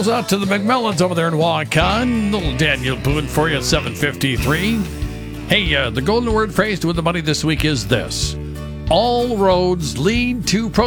goes out to the McMillans over there in Waukon. Little Daniel Boone for you at 7:53. Hey, the golden word phrase to win the money this week is this: all roads lead to